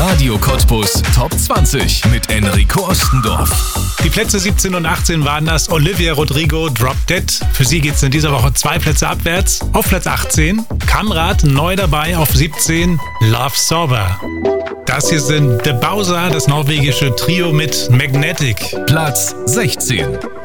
Radio Cottbus Top 20 mit Enrico Ostendorf. Die Plätze 17 und 18 waren das. Olivia Rodrigo, Drop Dead. Für sie geht es in dieser Woche 2 Plätze abwärts. Auf Platz 18, Kamrat, neu dabei auf 17, Love Sober. Das hier sind The Bowser, das norwegische Trio mit Magnetic. Platz 16.